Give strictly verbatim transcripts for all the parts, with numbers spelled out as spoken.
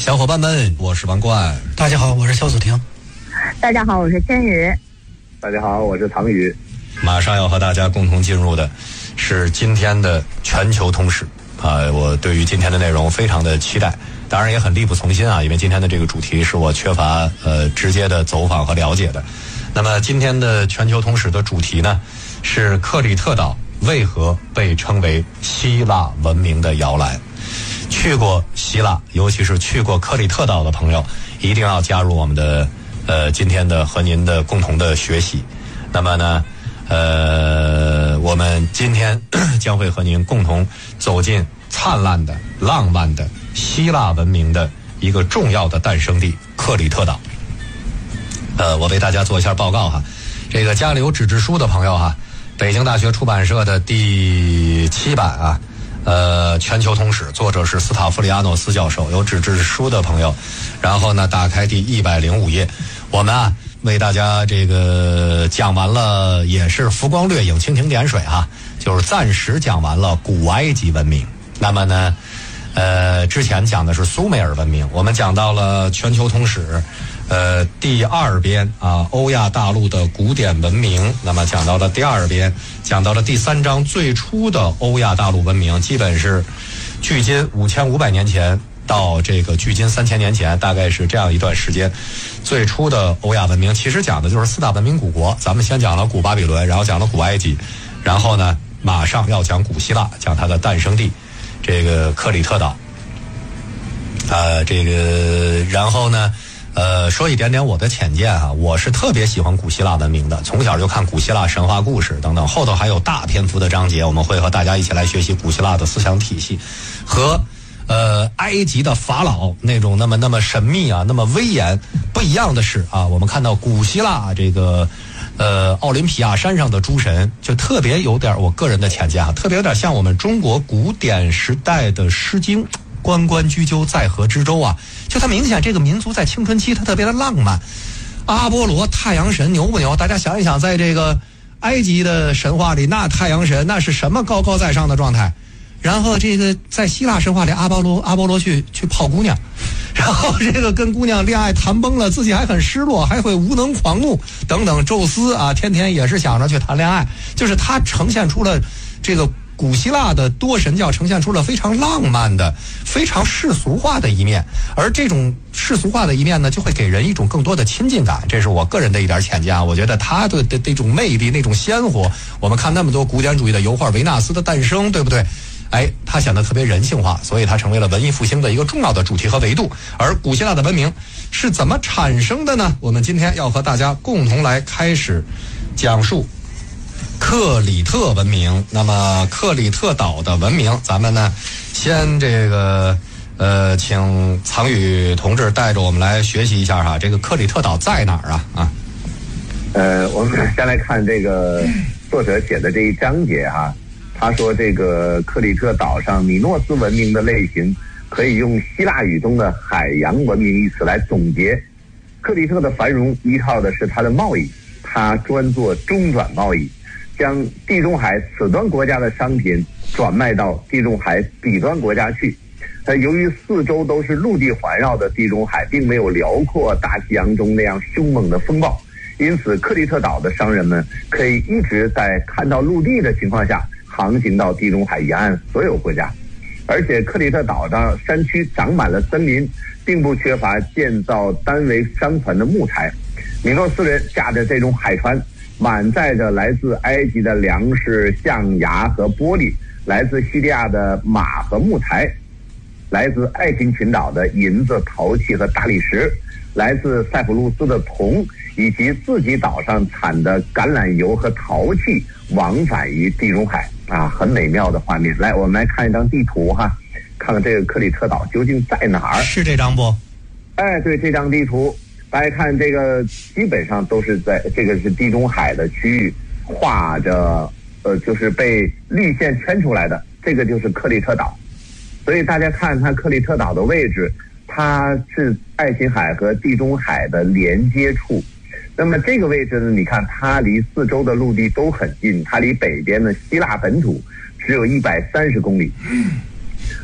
小伙伴们，我是王冠。 大家好，我是肖祖婷。 大家好，我是千羽。 大家好，我是唐宇。 马上要和大家共同进入的是今天的全球通史啊！我对于今天的内容非常的期待，当然也很力不从心啊，因为今天的这个主题是我缺乏呃直接的走访和了解的。那么今天的全球通史的主题呢，是克里特岛为何被称为希腊文明的摇篮。去过希腊，尤其是去过克里特岛的朋友，一定要加入我们的呃今天的和您的共同的学习。那么呢，呃，我们今天将会和您共同走进灿烂的、浪漫的希腊文明的一个重要的诞生地——克里特岛。呃，我为大家做一下报告哈。这个家里有纸质书的朋友哈，北京大学出版社的第七版啊。呃，全球通史，作者是斯塔夫里亚诺斯教授。有纸质书的朋友，然后呢，打开第一百零五页，我们啊为大家这个讲完了，也是浮光掠影、蜻蜓点水哈，就是暂时讲完了古埃及文明。那么呢，呃，之前讲的是苏美尔文明，我们讲到了全球通史。呃，第二编啊，欧亚大陆的古典文明。那么讲到了第二编，讲到了第三章最初的欧亚大陆文明，基本是距今五千五百年前到这个距今三千年前，大概是这样一段时间。最初的欧亚文明其实讲的就是四大文明古国，咱们先讲了古巴比伦，然后讲了古埃及，然后呢，马上要讲古希腊，讲它的诞生地，这个克里特岛。呃，这个然后呢。呃，说一点点我的浅见哈，我是特别喜欢古希腊文明的，从小就看古希腊神话故事等等，后头还有大篇幅的章节，我们会和大家一起来学习古希腊的思想体系，和呃埃及的法老那种那么那么神秘啊，那么威严不一样的是啊，我们看到古希腊这个呃奥林匹亚山上的诸神，就特别有点我个人的浅见哈，特别有点像我们中国古典时代的诗经。关关雎鸠，在河之洲啊，就它明显这个民族在青春期它特别的浪漫。阿波罗太阳神牛不牛？大家想一想，在这个埃及的神话里，那太阳神那是什么高高在上的状态？然后这个在希腊神话里，阿波罗阿波罗去去泡姑娘，然后这个跟姑娘恋爱谈崩了，自己还很失落，还会无能狂怒等等。宙斯啊，天天也是想着去谈恋爱，就是他呈现出了这个。古希腊的多神教呈现出了非常浪漫的、非常世俗化的一面，而这种世俗化的一面呢，就会给人一种更多的亲近感。这是我个人的一点浅见啊。我觉得它的的那种魅力、那种鲜活，我们看那么多古典主义的油画，维纳斯的诞生，对不对？哎，它显得特别人性化，所以它成为了文艺复兴的一个重要的主题和维度。而古希腊的文明是怎么产生的呢？我们今天要和大家共同来开始讲述。克里特文明，那么克里特岛的文明，咱们呢，先这个呃，请藏宇同志带着我们来学习一下哈，这个克里特岛在哪儿啊？啊， 呃，我们先来看这个作者写的这一章节哈，他说这个克里特岛上米诺斯文明的类型，可以用希腊语中的海洋文明一词来总结。克里特的繁荣依靠的是它的贸易，它专做中转贸易。将地中海此端国家的商品转卖到地中海彼端国家去。呃，由于四周都是陆地环绕的地中海，并没有辽阔大西洋中那样凶猛的风暴，因此克里特岛的商人们可以一直在看到陆地的情况下航行到地中海沿岸所有国家。而且克里特岛上山区长满了森林，并不缺乏建造单桅商船的木材。米诺斯人驾着这种海船，满载着来自埃及的粮食、象牙和玻璃，来自叙利亚的马和木材，来自爱琴群岛的银子、陶器和大理石，来自塞浦路斯的铜，以及自己岛上产的橄榄油和陶器，往返于地中海啊，很美妙的画面。来，我们来看一张地图哈，看看这个克里特岛究竟在哪儿？ 是这张不？ 哎，对，这张地图。大家看这个，基本上都是在这个是地中海的区域，画着呃，就是被绿线圈出来的，这个就是克里特岛。所以大家看它克里特岛的位置，它是爱琴海和地中海的连接处。那么这个位置呢，你看它离四周的陆地都很近，它离北边的希腊本土只有一百三十公里。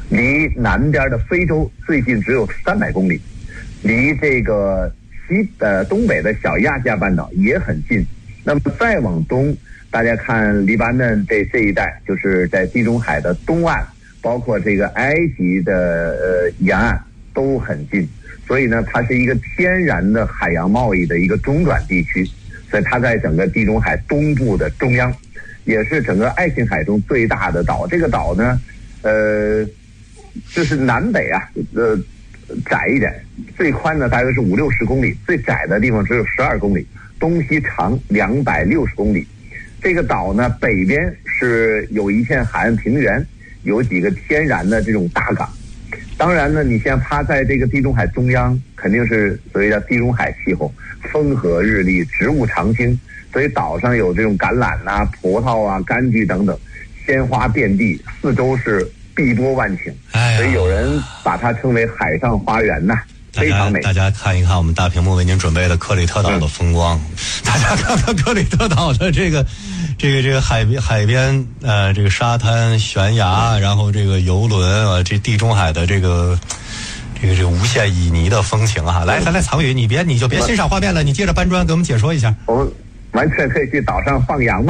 离南边的非洲最近只有三百公里，离这个西呃东北的小亚细亚半岛也很近。那么再往东，大家看黎巴嫩这这一带，就是在地中海的东岸，包括这个埃及的呃沿岸都很近。所以呢，它是一个天然的海洋贸易的一个中转地区，所以它在整个地中海东部的中央，也是整个爱琴海中最大的岛。这个岛呢，呃，就是南北啊，呃，窄一点，最宽呢大约是五六十公里，最窄的地方只有十二公里，东西长两百六十公里。这个岛呢，北边是有一片海岸平原，有几个天然的这种大港。当然呢，你像它在这个地中海中央，肯定是所谓的地中海气候，风和日丽，植物常青，所以岛上有这种橄榄啊、葡萄啊、柑橘等等，鲜花遍地，四周是碧波万顷，所以有人把它称为海上花园呐、啊。非常美。 大家看一看我们大屏幕为您准备的克里特岛的风光，嗯、大家看看克里特岛的这个这个这个海边海边呃这个沙滩悬崖，然后这个游轮啊，这地中海的这个这个这个无限旖旎的风情啊！来来来，曹宇，你别你就别欣赏画面了，你接着搬砖给我们解说一下。 我们完全可以去岛上放羊嘛，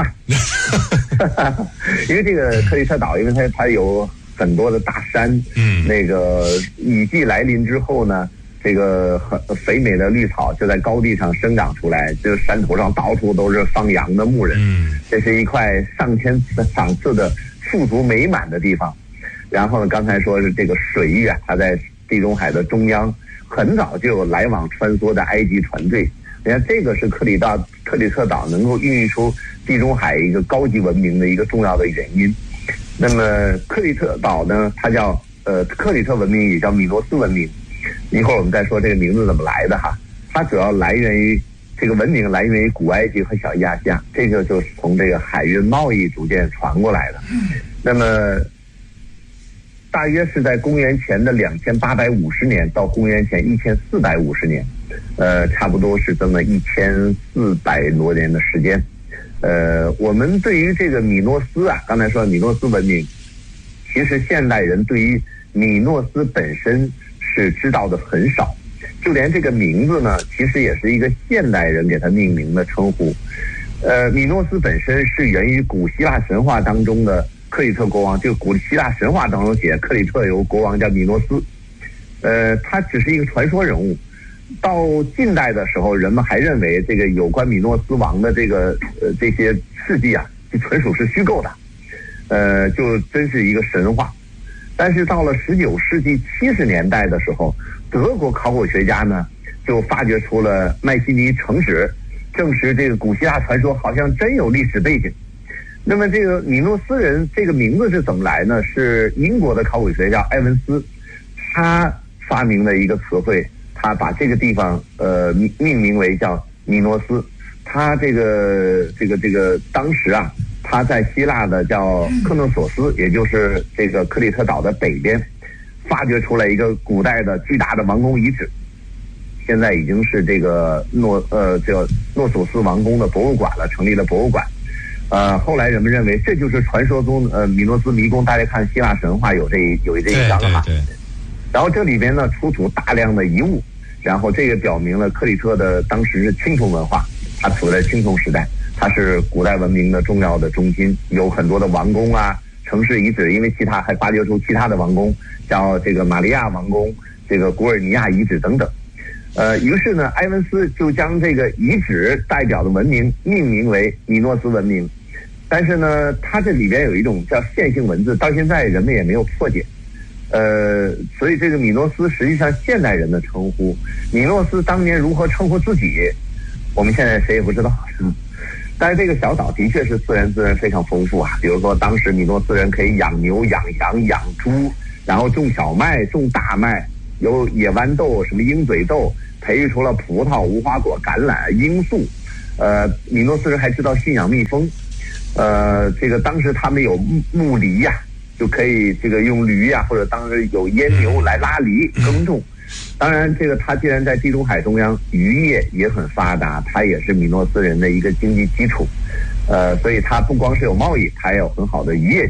因为这个克里特岛，因为它它有很多的大山，嗯，那个雨季来临之后呢。这个很肥美的绿草就在高地上生长出来，这个山头上到处都是放羊的牧人，嗯，这是一块上千赏赐的富足美满的地方。然后呢，刚才说是这个水域啊，它在地中海的中央，很早就有来往穿梭的埃及船队。你看，这个是克里岛克里特岛能够孕育出地中海一个高级文明的一个重要的原因。那么克里特岛呢，它叫呃克里特文明，也叫米诺斯文明。一会儿我们再说这个名字怎么来的哈，它主要来源于这个文明来源于古埃及和小亚细亚，这个就是从这个海运贸易逐渐传过来的。那么大约是在公元前的两千八百五十年到公元前一千四百五十年，呃，差不多是这么一千四百多年的时间。呃，我们对于这个米诺斯啊，刚才说米诺斯文明，其实现代人对于米诺斯本身是知道的很少，就连这个名字呢，其实也是一个现代人给它命名的称呼。呃，米诺斯本身是源于古希腊神话当中的克里特国王，就古希腊神话当中写克里特有国王叫米诺斯，呃，他只是一个传说人物。到近代的时候，人们还认为这个有关米诺斯王的这个呃这些事迹啊，就纯属是虚构的，呃，就真是一个神话。但是到了十九世纪七十年代的时候，德国考古学家呢就发掘出了迈锡尼城址，证实这个古希腊传说好像真有历史背景。那么这个米诺斯人这个名字是怎么来呢？是英国的考古学家埃文斯他发明了一个词汇，他把这个地方呃命名为叫米诺斯。他这个这个这个当时啊，他在希腊的叫克诺索斯，也就是这个克里特岛的北边，发掘出来一个古代的巨大的王宫遗址，现在已经是这个诺呃叫诺索斯王宫的博物馆了，成立了博物馆。呃，后来人们认为这就是传说中呃米诺斯迷宫，大家看希腊神话有这有这一章嘛。对对对。然后这里边呢出土大量的遗物，然后这个表明了克里特的当时是青铜文化，它处在青铜时代。它是古代文明的重要的中心，有很多的王宫啊、城市遗址，因为其他还发掘出其他的王宫，叫这个玛利亚王宫、这个古尔尼亚遗址等等。呃，于是呢，埃文斯就将这个遗址代表的文明命名为米诺斯文明。但是呢，它这里边有一种叫线性文字，到现在人们也没有破解。呃，所以这个米诺斯实际上现代人的称呼，米诺斯当年如何称呼自己，我们现在谁也不知道。但是这个小岛的确是自然资源非常丰富啊，比如说当时米诺斯人可以养牛、养羊、养猪，然后种小麦、种大麦，有野豌豆、什么鹰嘴豆，培育出了葡萄、无花果、橄榄、罂粟。呃，米诺斯人还知道驯养蜜蜂。呃，这个当时他们有牧犁呀、啊，就可以这个用驴呀、啊，或者当时有阉牛来拉犁耕种。当然，这个它既然在地中海中央，渔业也很发达，它也是米诺斯人的一个经济基础，呃，所以它不光是有贸易，它也有很好的渔业基础。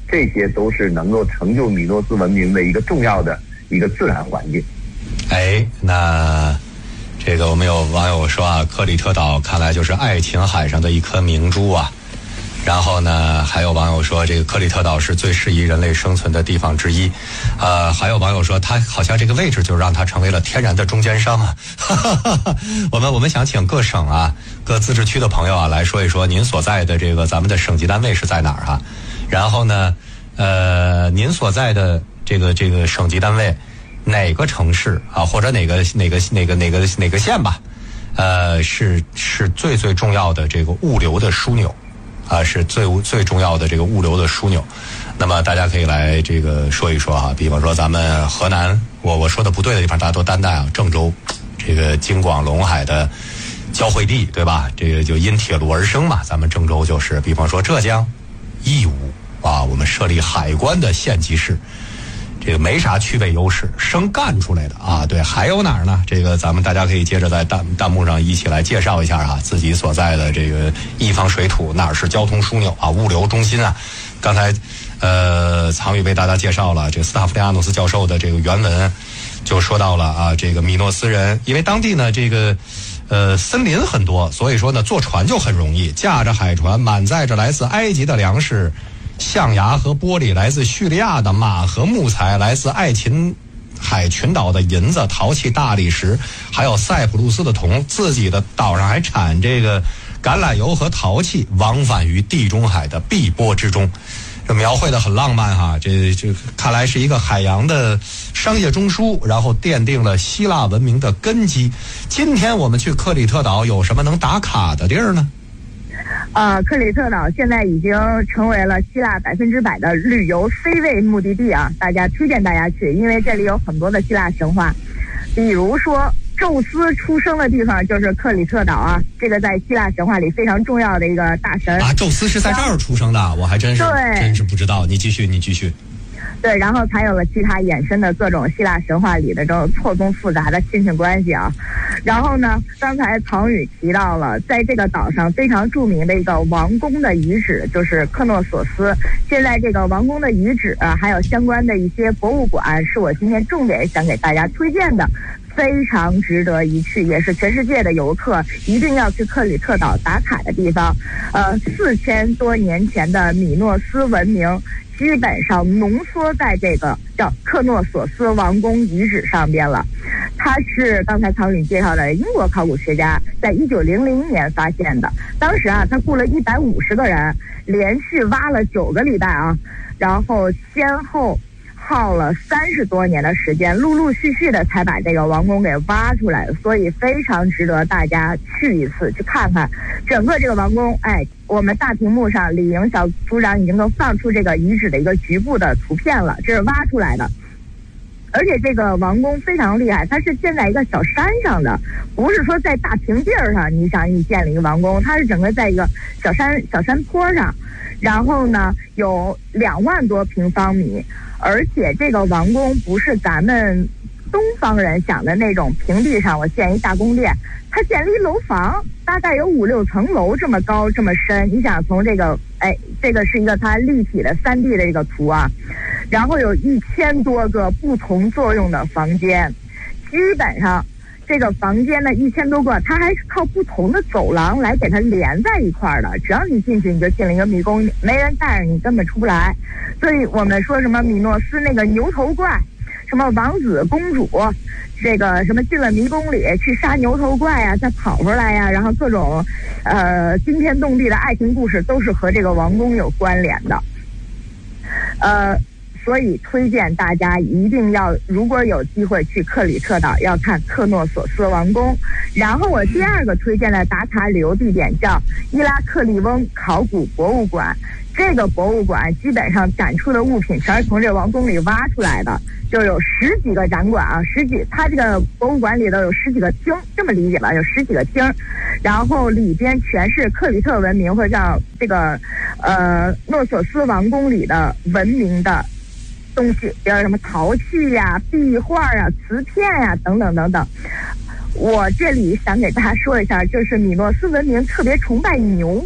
这些都是能够成就米诺斯文明的一个重要的一个自然环境。 哎，那这个我们有网友说啊，克里特岛看来就是爱琴海上的一颗明珠啊。然后呢，还有网友说，这个克里特岛是最适宜人类生存的地方之一。呃，还有网友说，它好像这个位置就让它成为了天然的中间商啊。我们我们想请各省啊、各自治区的朋友啊来说一说，您所在的这个咱们的省级单位是在哪儿啊？然后呢，呃，您所在的这个这个省级单位哪个城市啊，或者哪个哪个哪个哪个哪个县吧，呃，是是最最重要的这个物流的枢纽。啊，是最最重要的这个物流的枢纽。那么大家可以来这个说一说啊，比方说咱们河南，我我说的不对的地方大家都担待啊，郑州这个京广陇海的交汇地，对吧？这个就因铁路而生嘛，咱们郑州就是。比方说浙江义乌啊，我们设立海关的县级市，这个没啥区位优势，生干出来的啊。对，还有哪儿呢？这个咱们大家可以接着在弹弹幕上一起来介绍一下啊，自己所在的这个一方水土哪儿是交通枢纽啊，物流中心啊。刚才呃，藏宇为大家介绍了这个斯塔夫利亚诺斯教授的这个原文，就说到了啊，这个米诺斯人，因为当地呢这个呃森林很多，所以说呢坐船就很容易，驾着海船满载着来自埃及的粮食。象牙和玻璃，来自叙利亚的马和木材，来自爱琴海群岛的银子、陶器、大理石，还有塞浦路斯的铜。自己的岛上还产这个橄榄油和陶器，往返于地中海的碧波之中。这描绘的很浪漫哈，这这看来是一个海洋的商业中枢，然后奠定了希腊文明的根基。今天我们去克里特岛有什么能打卡的地儿呢？ 呃，克里特岛现在已经成为了希腊百分之百的旅游 C 位目的地啊！大家推荐大家去，因为这里有很多的希腊神话，比如说宙斯出生的地方就是克里特岛啊，这个在希腊神话里非常重要的一个大神啊。宙斯是在这儿出生的，我还真是真是不知道。你继续，你继续。 对，然后才有了其他衍生的各种希腊神话里的这种错综复杂的亲戚关系啊。然后呢，刚才曹宇提到了，在这个岛上非常著名的一个王宫的遗址，就是克诺索斯。现在这个王宫的遗址啊，还有相关的一些博物馆，是我今天重点想给大家推荐的，非常值得一去，也是全世界的游客一定要去克里特岛打卡的地方。呃，四千多年前的米诺斯文明基本上浓缩在这个叫克诺索斯王宫遗址上边了。它是刚才曹宇介绍的英国考古学家在一九零零年发现的。当时啊，他雇了一百五十个人，连续挖了九个礼拜啊，然后先后耗了三十多年的时间，陆陆续续的才把这个王宫给挖出来，所以非常值得大家去一次，去看看整个这个王宫。哎，我们大屏幕上李莹小组长已经都放出这个遗址的一个局部的图片了，这是挖出来的。而且这个王宫非常厉害，它是建在一个小山上的，不是说在大平地儿上你想你建了一个王宫，它是整个在一个小山小山坡上，然后呢有两万多平方米。而且这个王宫不是咱们东方人想的那种平地上我建一大宫殿，它建了一楼房，大概有五六层楼这么高这么深。你想从这个哎，这个是一个它立体的 三 D 的这个图啊，然后有一千多个不同作用的房间，基本上这个房间呢一千多个，它还是靠不同的走廊来给它连在一块儿的。只要你进去，你就进了一个迷宫，没人带着你根本出不来。所以我们说什么米诺斯那个牛头怪，什么王子公主，这个什么进了迷宫里去杀牛头怪呀、啊，再跑出来呀、啊，然后各种呃惊天动地的爱情故事都是和这个王宫有关联的。呃。所以推荐大家一定要，如果有机会去克里特岛，要看克诺索斯王宫。然后我第二个推荐的打卡旅游地点叫伊拉克利翁考古博物馆。这个博物馆基本上展出的物品全是从这个王宫里挖出来的，就有十几个展馆啊，十几，它这个博物馆里头有十几个厅，这么理解吧，有十几个厅，然后里边全是克里特文明或者叫这个呃诺索斯王宫里的文明的东西，比如什么陶器呀、壁画呀、瓷片呀等等等等。我这里想给大家说一下，就是米诺斯文明特别崇拜牛，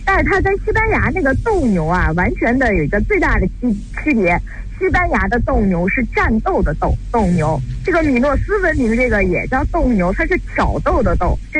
但是它跟西班牙那个斗牛啊，完全的有一个最大的区区别。西班牙的斗牛是战斗的斗斗牛，这个米诺斯文明这个也叫斗牛，它是挑逗的斗。这